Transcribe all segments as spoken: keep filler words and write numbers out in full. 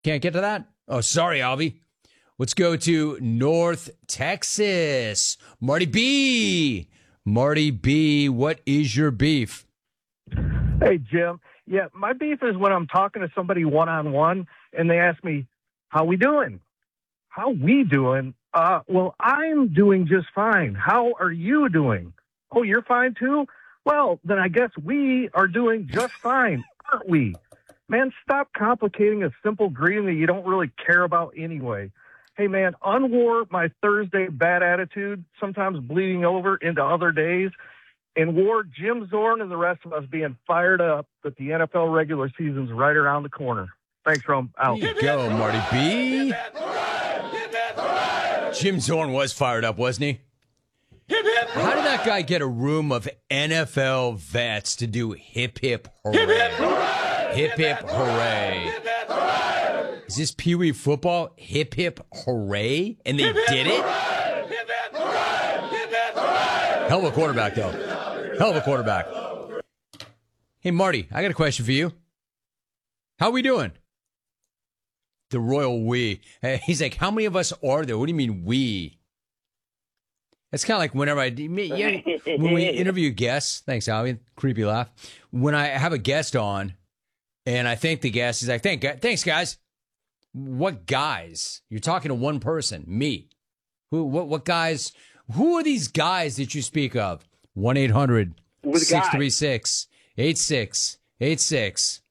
Can't get to that? Oh, sorry, Albie. Let's go to North Texas. Marty B. Marty B, what is your beef? Hey, Jim. Yeah, my beef is when I'm talking to somebody one-on-one and they ask me, how we doing? How we doing? Uh, well, I'm doing just fine. How are you doing? Oh, you're fine too? Well, then I guess we are doing just fine, aren't we? Man, stop complicating a simple greeting that you don't really care about anyway. Hey, man, unwar my Thursday bad attitude, sometimes bleeding over into other days, and wore Jim Zorn and the rest of us being fired up that the N F L regular season's right around the corner. Thanks, Rome. Out. There you go, Marty B. Jim Zorn was fired up, wasn't he? How did that guy get a room of N F L vets to do hip, hip, hooray? Hip, hip, hooray. Is this Pee Wee football? Hip, hip, hooray? And they did it? Hell of a quarterback, though. Hell of a quarterback. Hey, Marty, I got a question for you. How we doing? The royal we. Hey, he's like, how many of us are there? What do you mean we? It's kind of like whenever I yeah, when we interview guests. Thanks, Albie. Creepy laugh. When I have a guest on, and I thank the guest, he's like, "Thank, thanks, guys." What guys? You're talking to one person, me. Who? What? What guys? Who are these guys that you speak of? One eight hundred six three six eight six eight six.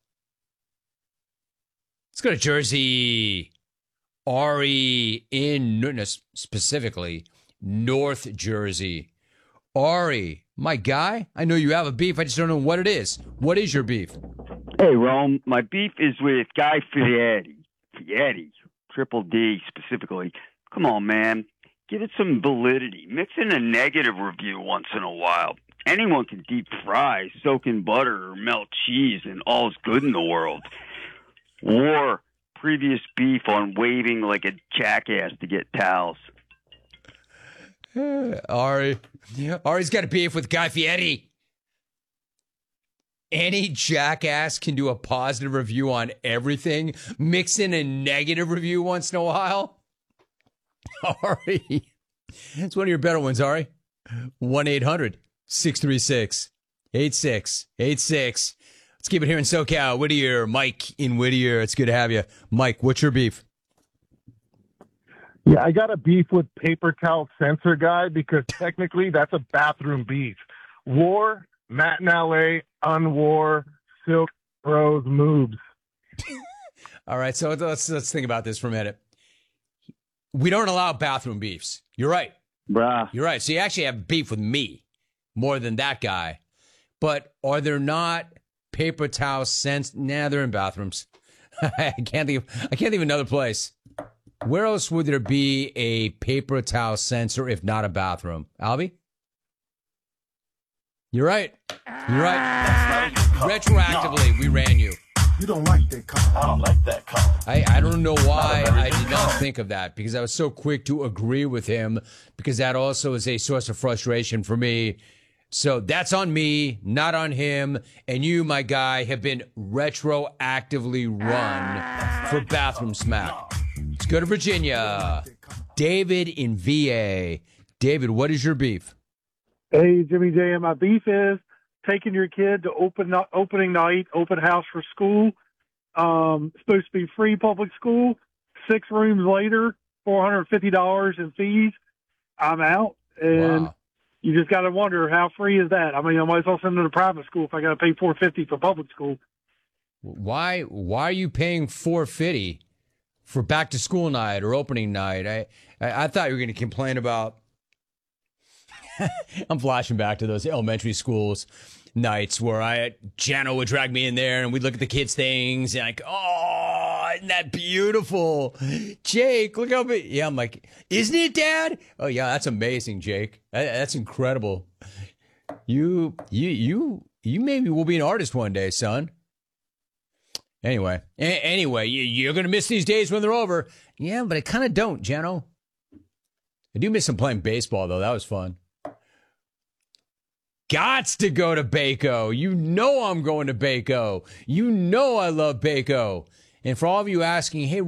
Let's go to Jersey. Ari in no, specifically North Jersey. Ari, my guy, I know you have a beef. I just don't know what it is. What is your beef? Hey, Rome. My beef is with Guy Fieri. Fieri. Triple D specifically. Come on, man. Give it some validity. Mix in a negative review once in a while. Anyone can deep fry, soak in butter, or melt cheese, and all's good in the world. War previous beef on waving like a jackass to get towels. Ari. Ari's got a beef with Guy Fieri. Any jackass can do a positive review on everything. Mix in a negative review once in a while. Ari. It's one of your better ones, Ari. one eight hundred six three six eight six eight six. Let's keep it here in SoCal. Whittier, Mike in Whittier. It's good to have you. Mike, what's your beef? Yeah, I got a beef with paper towel sensor guy because technically that's a bathroom beef. War, Matt in L A, unwar, Silk, Rose, moves. All right, so let's let's think about this for a minute. We don't allow bathroom beefs. You're right. Bruh. You're right. So you actually have beef with me more than that guy. But are there not paper towel sense? Nah, they're in bathrooms. I can't think of, I can't think of another place. Where else would there be a paper towel sensor if not a bathroom? Albie? You're right. You're right. Retroactively, we ran you. You don't like that comment. I don't like that comment. I, I don't know why I did not think of that, because I was so quick to agree with him, because that also is a source of frustration for me. So that's on me, not on him. And you, my guy, have been retroactively run for bathroom smack. Let's go to Virginia. David in V A. David, what is your beef? Hey, Jimmy J, and my beef is taking your kid to open opening night, open house for school. Um, supposed to be free public school. Six rooms later, four hundred fifty dollars in fees. I'm out. And wow. You just got to wonder, how free is that? I mean, I might as well send them to private school if I got to pay four hundred fifty dollars for public school. Why, why are you paying four hundred fifty dollars for back to school night or opening night? I, I, I thought you were going to complain about. I'm flashing back to those elementary schools nights where I, Jano would drag me in there and we'd look at the kids' things and like, oh, isn't that beautiful? Jake, look how big. Yeah, I'm like, isn't it, Dad? Oh, yeah, that's amazing, Jake. That, that's incredible. You, you, you, you maybe will be an artist one day, son. Anyway, a- anyway, you, you're going to miss these days when they're over. Yeah, but I kind of don't, Jano. I do miss him playing baseball, though. That was fun. Gots to go to Baco. You know I'm going to Baco. You know I love Baco. And for all of you asking, hey,